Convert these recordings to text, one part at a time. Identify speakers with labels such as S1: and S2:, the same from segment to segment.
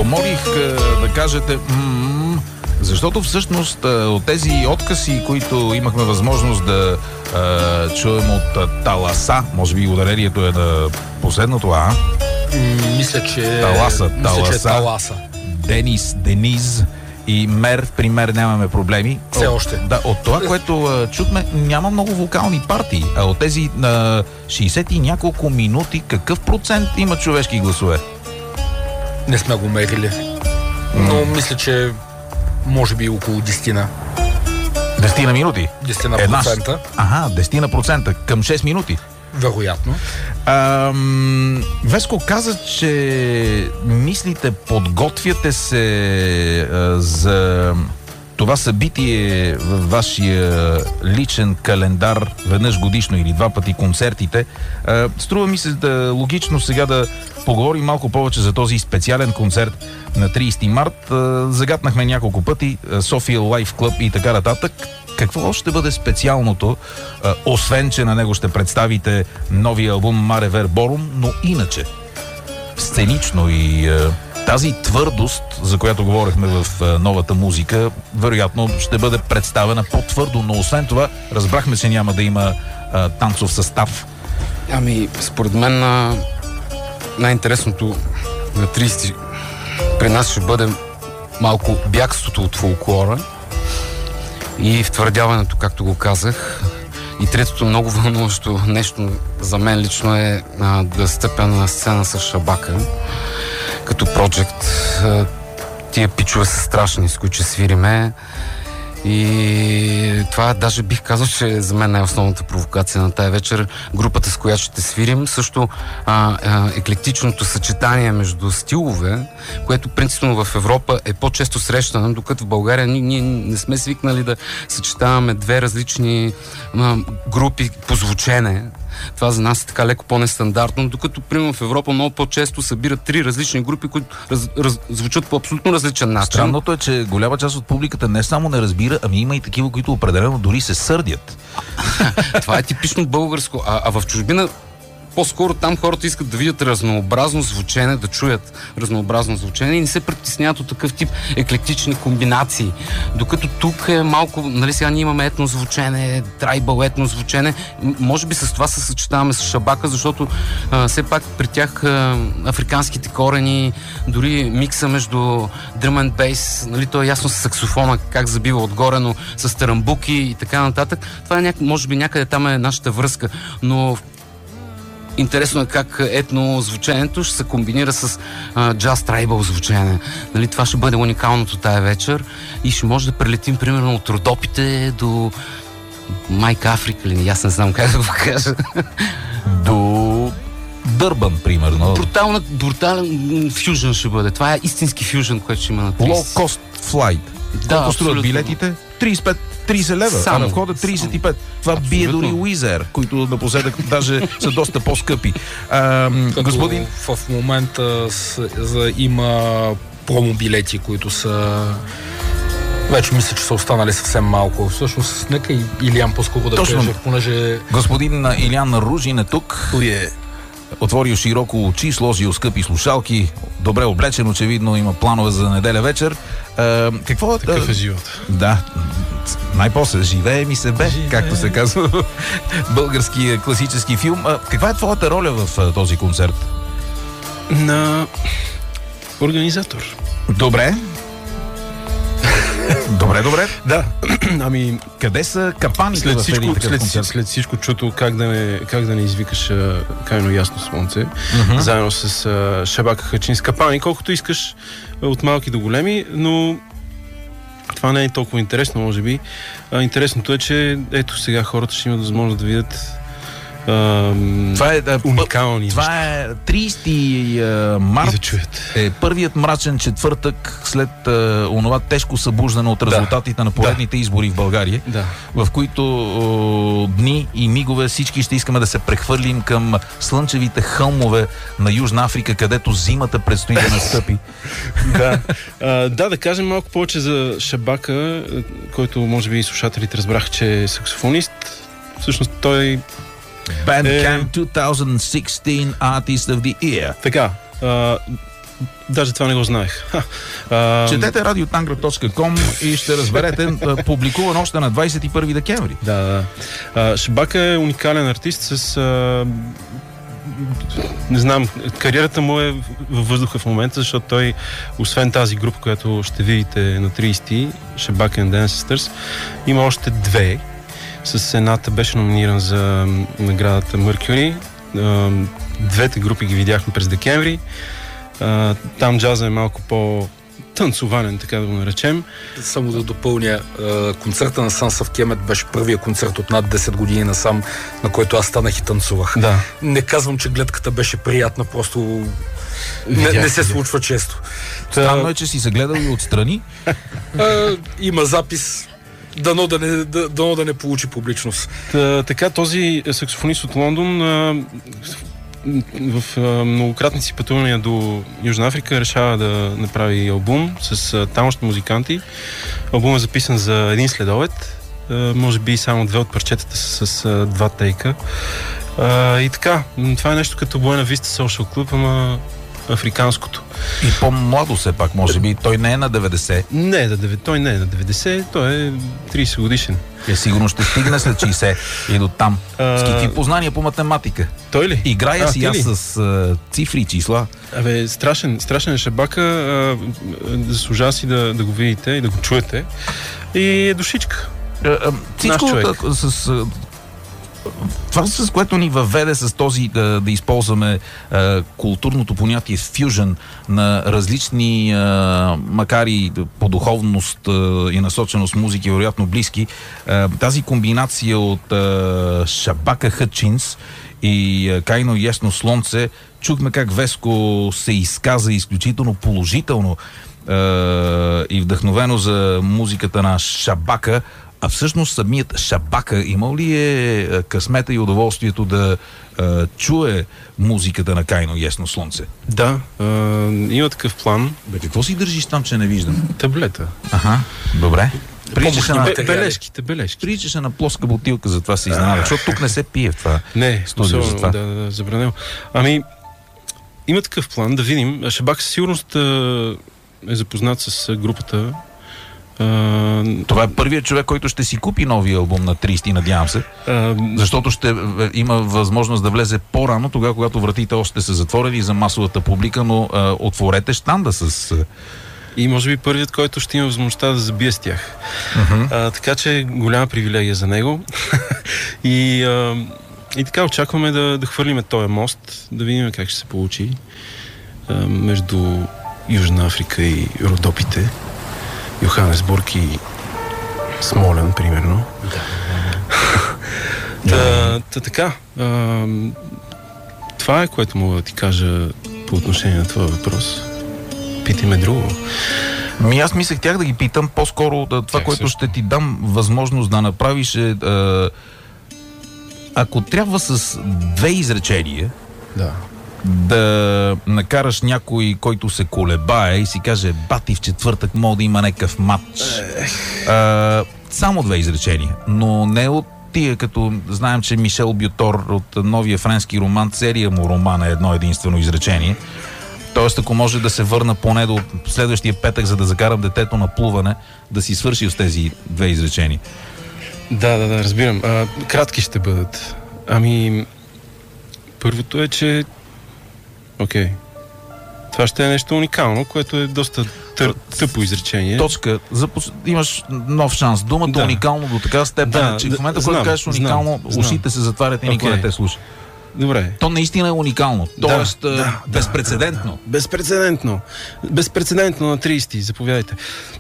S1: помолих да кажете защото всъщност от тези откази, които имахме възможност да чуем от Таласа, може би ударението е на последното А.
S2: Мисля, че
S1: Таласа. Дениз и при Мер нямаме проблеми.
S2: Все още.
S1: Да, от това, което чухме, няма много вокални партии, а от тези 60 и няколко минути, какъв процент има човешки гласове?
S2: Не сме го мерили. Но мисля, че може би около 10.
S1: 10 минути?
S2: 10%.
S1: Ага, 10% към 6 минути.
S2: Вероятно.
S1: Веско каза, че мислите, подготвяте се за това събитие във вашия личен календар веднъж годишно или 2 пъти концертите. Струва ми се логично сега да поговорим малко повече за този специален концерт на 30 март. Загатнахме няколко пъти София Лайф Клъб и така нататък. Какво ще бъде специалното, освен че на него ще представите новия албум Маре Верборум, но иначе сценично и тази твърдост, за която говорихме в новата музика, вероятно ще бъде представена по-твърдо, но освен това разбрахме, че няма да има танцов състав.
S3: Според мен най-интересното на 30 при нас ще бъде малко бягството от фолклора и втвърдяването, както го казах. И третото много вълнуващо нещо за мен лично е да стъпя на сцена с Шабака като проджект. Тия пичове са страшни, с които ще свириме. И това даже бих казал, че за мен най-основната провокация на тая вечер. Групата, с която ще свирим, също еклектичното съчетание между стилове, което принципно в Европа е по-често срещано, докато в България ние не сме свикнали да съчетаваме две различни групи по звучене. Това за нас е така леко по-нестандартно, докато примерно в Европа много по-често събират 3 различни групи, които звучат по абсолютно различен начин.
S1: Странното е, че голяма част от публиката не само не разбира, ами има и такива, които определено дори се сърдят.
S3: Това е типично българско. А в чужбина по-скоро там хората искат да видят разнообразно звучене, да чуят разнообразно звучене и не се притесняват от такъв тип еклектични комбинации. Докато тук е малко, нали сега ние имаме етно звучене, трайбъл етно звучене. Може би с това се съчетаваме с Шабака, защото все пак при тях африканските корени, дори микса между drum and bass, нали, то е ясно с саксофона как забива отгоре, но с тарамбуки и така нататък. Това е може би някъде там е нашата връзка, но интересно е как етно звученето ще се комбинира с джаз трайбъл звучене. Нали, това ще бъде уникалното тая вечер и ще може да прелетим примерно от Родопите до Майка Африка, или аз не знам как да го кажа.
S1: До Дърбан, примерно.
S3: Брутален фюжън ще бъде. Това е истински фюжън, който ще има на 30.
S1: Low cost flight.
S3: Да,
S1: колко струват билетите? 30 лева, а на входа 35. Това бие дори Уизер, които напоследък даже са доста по-скъпи. Господин...
S2: В момента има промо-билети, които са... Вече мисля, че са останали съвсем малко. Всъщност, нека и Илиан по-скоро да каже, понеже...
S1: Господин Илиан Ружин е тук. Отворил широко очи, сложил скъпи слушалки, добре облечен, очевидно има планове за неделя вечер. Какво
S4: Такъв е живот.
S1: Да, най-после живее ми се бе, както се казва български класически филм. Каква е твоята роля в този концерт?
S4: На организатор.
S1: Добре. Добре.
S4: Да.
S1: Къде са капаните в един такъв концерт?
S4: След всичко чуто как да не извикаш крайно ясно слънце, заедно с Шабака Хачин с капани, колкото искаш от малки до големи, но това не е толкова интересно, може би. Интересното е, че ето сега хората ще имат възможност да видят
S1: това е
S4: уникални неща.
S1: Това е 30 март. Е първият мрачен четвъртък след онова тежко събуждане от резултатите на поредните избори в България, в които дни и мигове всички ще искаме да се прехвърлим към слънчевите хълмове на Южна Африка, където зимата предстои да настъпи.
S4: Да кажем малко повече за Шабака, който може би и слушателите разбраха, че е саксофонист. Всъщност той
S1: Bandcamp 2016 Artist of the Year.
S4: Така, Даже това не го знаех.
S1: Четете radiotangra.com и ще разберете, публикуван още на 21 декември.
S4: Да. Шабака е уникален артист с... не знам, кариерата му е във въздуха в момента, защото той, освен тази група, която ще видите на 30-ти, Шабака and Ancestors, има още две. С едната беше номиниран за наградата Mercury. Двете групи ги видяхме през декември. Там джаза е малко по-танцовален, така да го наречем.
S2: Само да допълня, концерта на Sons of Kemet беше първия концерт от над 10 години насам, на който аз станах и танцувах.
S4: Да.
S2: Не казвам, че гледката беше приятна, просто не се случва често.
S1: Странно е, че си се гледал и отстрани.
S2: Има запис. Дано да не получи публичност.
S4: Така, този саксофонист от Лондон в многократни си пътувания до Южна Африка решава да направи албум с тамошни музиканти. Албумът е записан за един следобед. Може би само две от парчетата са с два тейка. И така, това е нещо като Буена Виста Social Club, ама африканското.
S1: И по-младо все пак, може би. Той не е на 90.
S4: Той не е на 90, той е 30 годишен.
S1: Сигурно ще стигне след 60 и до там. С какви познания по математика?
S4: Той ли?
S1: Играя си аз с цифри и числа.
S4: Страшен е Шабака. Заслужава си да го видите и да го чуете. И е душичка.
S1: Всичко това, с което ни въведе с този да използваме културното понятие фюжън на различни, макар и по духовност и насоченост музики, вероятно близки, тази комбинация от Шабака Хътчинс и Кайно Ясно Слънце, чухме как Веско се изказа изключително положително и вдъхновено за музиката на Шабака. А всъщност самият Шабака имал ли е късмета и удоволствието да чуе музиката на Кайно Ясно Слънце?
S4: Да, има такъв план.
S1: Какво си държиш там, че не виждам?
S4: Таблета.
S1: Добре.
S4: Бележки.
S1: Приличаше на плоска бутилка, затова се изненада. Защото тук не се пие в това студио.
S4: Да, забранено. Има такъв план, да видим. Шабака със сигурност е запознат с групата.
S1: Това е първият човек, който ще си купи новия албум на 30, надявам се. Защото ще има възможност да влезе по-рано, тогава, когато вратите още са затворени за масовата публика, но отворете щанда с...
S4: И може би първият, който ще има възможността да забие с тях. Така че голяма привилегия за него. И така очакваме да хвърлиме този мост, да видим как ще се получи между Южна Африка и Родопите. Йоханесбург и Смолен, примерно. Така. Това е, което мога да ти кажа по отношение на твоя въпрос. Питай ме друго.
S1: Аз мислех тях да ги питам. По-скоро това, което ще ти дам възможност да направиш е ако трябва с две изречения да накараш някой, който се колебае и си каже, бати в четвъртък мога да има някакъв матч. Само две изречения, но не от тия, като знаем, че Мишел Бютор от новия френски роман, серия му роман е едно единствено изречение. Тоест, ако може да се върна поне до следващия петък, за да закарам детето на плуване, да си свърши с тези две изречения.
S4: Да, разбирам. Кратки ще бъдат. Първото е, че това ще е нещо уникално, което е доста тъпо изречение.
S1: Точка. Имаш нов шанс. Думата уникално до така степен, че в момента, който кажеш уникално, ушите се затварят и никой не те слуша.
S4: Добре.
S1: То наистина е уникално. Тоест, безпрецедентно.
S4: Безпрецедентно на 30. Заповядайте.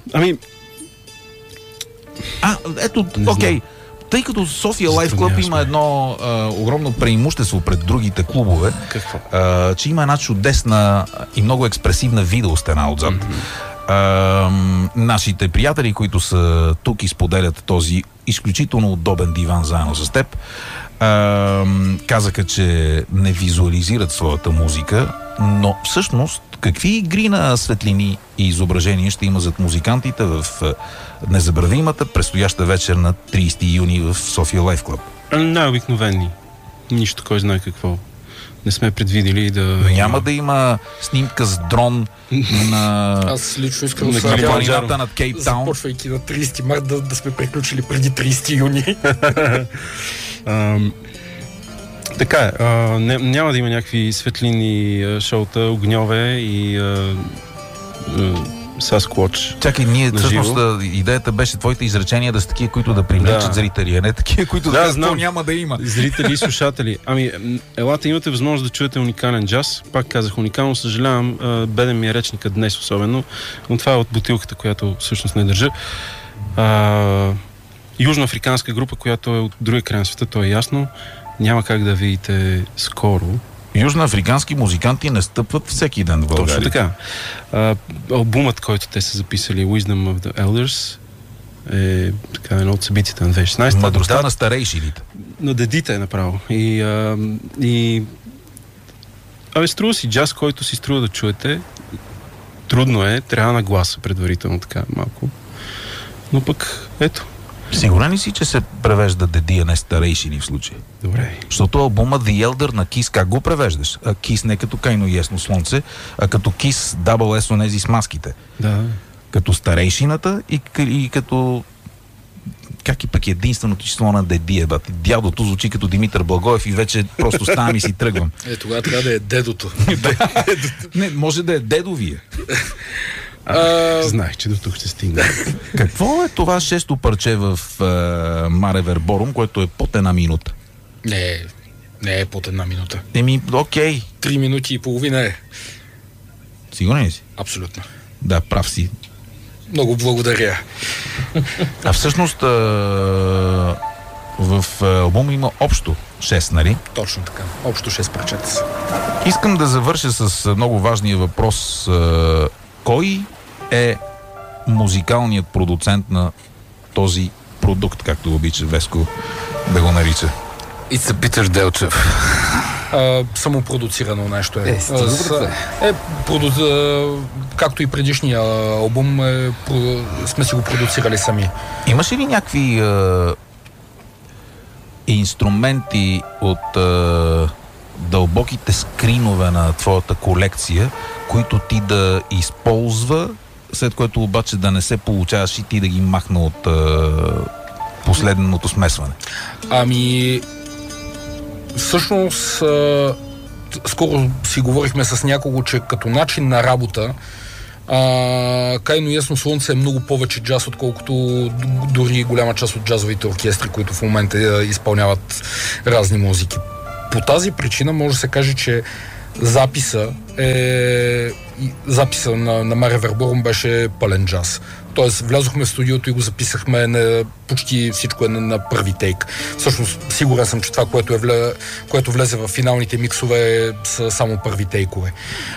S1: Ето, окей. Тъй като София Лайф Клъб има едно огромно преимущество пред другите клубове, че има една чудесна и много експресивна видеостена отзад. Нашите приятели, които са тук и споделят този изключително удобен диван заедно с теб, казаха, че не визуализират своята музика, но всъщност какви игри на светлини и изображения ще има зад музикантите в незабравимата предстояща вечер на 30 юни в София Лайф Клъб?
S4: Най-обикновени. Нищо, кой знае какво. не сме предвидели да...
S1: Няма да има снимка с дрон на...
S2: Аз лично искам
S1: на планината над Кейптаун.
S2: Започвайки на 30 март да сме приключили преди 30 юни.
S4: Така е. Няма да има някакви светлини шоута, огньове и Сасквоч.
S1: Чакай, ние всъщност идеята беше твоите изречения да са такива, които да привлечат зрители, а не такива, които да знам, няма да има.
S4: Зрители и слушатели. Ами, елата, имате възможност да чуете уникален джаз. Пак казах уникално, съжалявам, беден ми е речника днес особено, но това е от бутилката, която всъщност не държа. Южноафриканска група, която е от другия край на света, то е ясно. Няма как да видите скоро.
S1: Южноафрикански музиканти не стъпват всеки ден в България.
S4: Точно така. Албумът, който те са записали, Wisdom of the Elders, е така едно от събитията на 2016.
S1: Мъдростта на старейшините.
S4: На дедите е направо. Струва си джаз, който си струва да чуете. Трудно е, трябва на гласа предварително така малко. Но пък, ето.
S1: Сигурен ли си, че се превежда деди, а не старейшини в случай?
S4: Добре.
S1: Защото албума The Elder на Kiss, как го превеждаш? Kiss не като Кайно Ясно слънце, а като Kiss Double S онези с маските.
S4: Да.
S1: Като старейшината и като... Как и пък единственото число на деди е, бати. Дядото звучи като Димитър Благоев и вече просто ставам и си тръгвам.
S2: Тогава трябва да е дедото.
S1: Не, може да е дедовия.
S4: Знаех, че до тук ще стигна.
S1: Какво е това шесто парче в Маре Верборум, което е под една минута?
S2: Не е под една минута.
S1: Окей.
S2: 3 минути и половина е.
S1: Сигурен ли си?
S2: Абсолютно.
S1: Да, прав си.
S2: Много благодаря.
S1: А всъщност в албума има общо 6, нали?
S2: Точно така. Общо 6 парчета са.
S1: Искам да завърша с много важния въпрос. Кой е музикалният продуцент на този продукт, както обича Веско да го нарича?
S3: It's a Питър Делчев.
S2: Самопродуцирано нещо е. Както и предишния албум, сме си го продуцирали сами.
S1: Имаш ли някакви инструменти от дълбоките скринове на твоята колекция, които ти да използва, след което обаче да не се получаваш и ти да ги махна от последното смесване?
S2: Всъщност, скоро си говорихме с някого, че като начин на работа Кайно Ясно слънце е много повече джаз, отколкото дори голяма част от джазовите оркестри, които в момента изпълняват разни музики. По тази причина може да се каже, че записа на Маре Верборум беше пълен джаз. Тоест, влязохме в студиото и го записахме почти всичко на първи тейк. Всъщност, сигурен съм, че това, което влезе в финалните миксове, са само първи тейкове.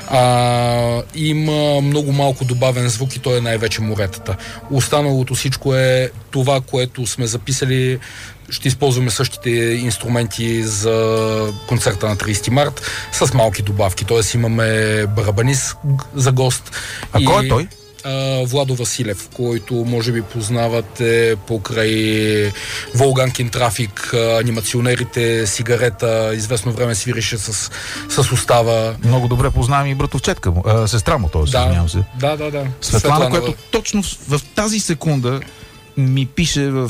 S2: Има много малко добавен звук и то е най-вече моретата. Останалото всичко е това, което сме записали. Ще използваме същите инструменти за концерта на 30 март с малки добавки. Тоест имаме барабанист за гост.
S1: Кой е той?
S2: Владо Василев, който може би познавате покрай Волганкин трафик, анимационерите, Сигарета, известно време свирише с устава.
S1: Много добре познавам и братовчетка му, сестра му, т.е. извинявам се.
S2: Да.
S1: Светлана, която точно в тази секунда ми пише в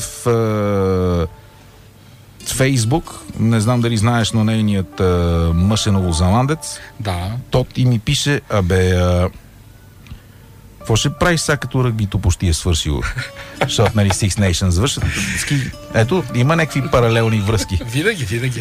S1: Фейсбук, не знам дали знаеш, но нейният мъж е новозеландец.
S2: Да.
S1: Тот и ми пише, какво ще правиш сега, като ръгбито почти е свършило? Защото, нали, Six Nations завършат. Ето, има някакви паралелни връзки.
S2: Винаги.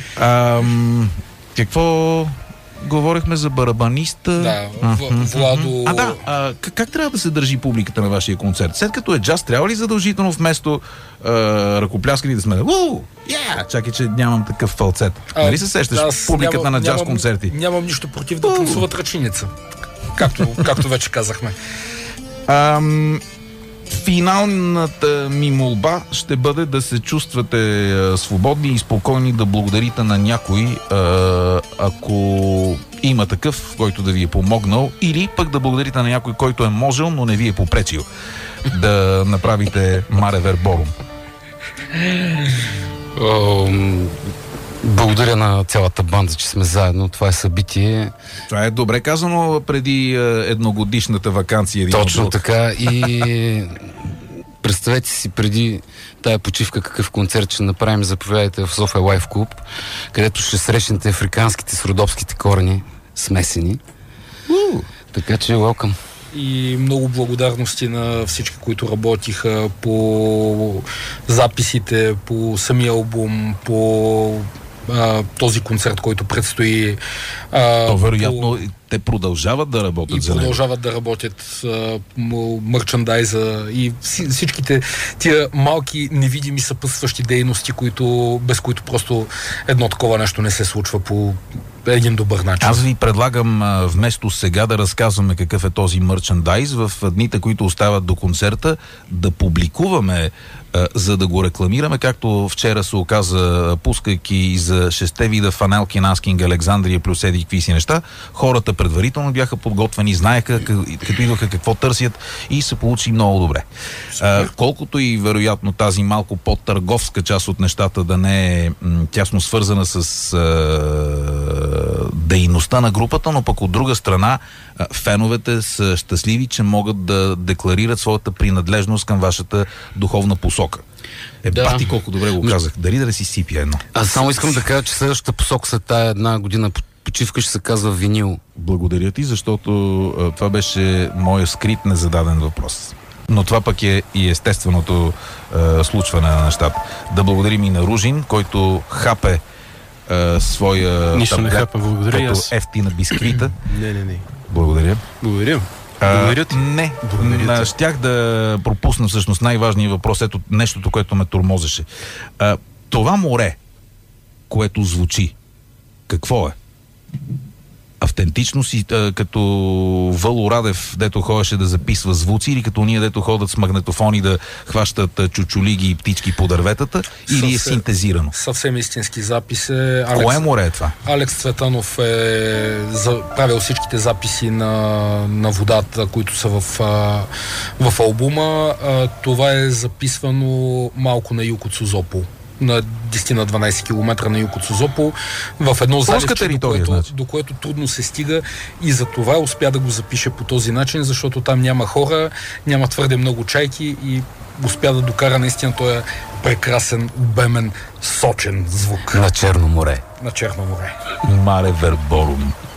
S1: Какво говорихме за барабаниста?
S2: Да, Владо...
S1: Как трябва да се държи публиката на вашия концерт? След като е джаз, трябва ли задължително вместо ръкопляскани да сме чакай, че нямам такъв фалцет. Нали се сещаш публиката на джаз концерти?
S2: Нямам нищо против да танцуват ръченица. Както вече казахме.
S1: Финалната ми молба ще бъде да се чувствате свободни и спокойни да благодарите на някой, ако има такъв, който да ви е помогнал, или пък да благодарите на някой, който е можел, но не ви е попречил да направите Маре Верборум.
S3: Благодаря на цялата банда, че сме заедно. Това е събитие.
S1: Това е добре казано преди едногодишната ваканция.
S3: Точно така. И представете си преди тая почивка какъв концерт ще направим. Заповядайте в София Лайф Клуб, където ще срещнете африканските с родопските корени смесени. Така че welcome.
S2: И много благодарности на всички, които работиха по записите, по самия албум, по този концерт, който предстои.
S1: То вероятно те продължават да работят за него.
S2: Продължават да работят мърчандайза и всичките тия малки невидими съпътстващи дейности, без които просто едно такова нещо не се случва по един добър начин.
S1: Аз ви предлагам вместо сега да разказваме какъв е този мърчандайз, в дните, които остават до концерта, да публикуваме, за да го рекламираме, както вчера се оказа, пускайки за 6 вида фанелки на Asking Alexandria плюс еди какви си неща. Хората предварително бяха подготвени, знаеха като идваха какво търсят и се получи много добре. Колкото и вероятно тази малко по-търговска част от нещата да не е тясно свързана с дейността на групата, но пък от друга страна феновете са щастливи, че могат да декларират своята принадлежност към вашата духовна посока. Бати колко добре го казах. Дали да си сипя едно?
S3: Аз само искам да кажа, че следващата посока след тая една година почивка ще се казва винил.
S1: Благодаря ти, защото това беше моя скрит незададен въпрос. Но това пък е и естественото случване на нещата. Да благодарим и на Ружин, който хапе своя
S4: таблет като
S1: ефтина бисквита.
S4: Не.
S1: Благодаря.
S4: Благодаря ти.
S1: Не. Щях да пропусна всъщност най-важният въпрос. Ето нещото, което ме тормозеше. Това море, което звучи, какво е? Автентично си, като Въло Радев, дето ходеше да записва звуци, или като ние, дето ходят с магнетофони да хващат чучулиги и птички по дърветата, или е синтезирано?
S2: Съвсем истински запис е.
S1: Кое море е това?
S2: Алекс Цветанов е правил всичките записи на водата, които са в албума. Това е записвано малко на юг от Созопол. На 10 на 12 км на юг от Созопол, в едно заливче, до което трудно се стига, и за това успя да го запише по този начин, защото там няма хора, няма твърде много чайки и успя да докара наистина този прекрасен, обемен, сочен звук.
S3: На Черно море.
S2: На Черно море.
S1: Маре Верборум.